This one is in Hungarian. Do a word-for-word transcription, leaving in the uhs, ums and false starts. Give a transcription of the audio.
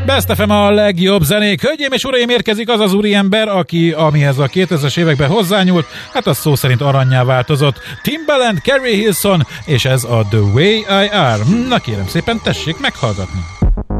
Best ef em a legjobb zenék. Hölgyeim és uraim, érkezik az az úriember, aki amihez a kétezres években hozzányúlt, hát az szó szerint arannyá változott. Timbaland, Carrie Hilson, és ez a The Way I Are. Na kérem szépen, tessék meghallgatni.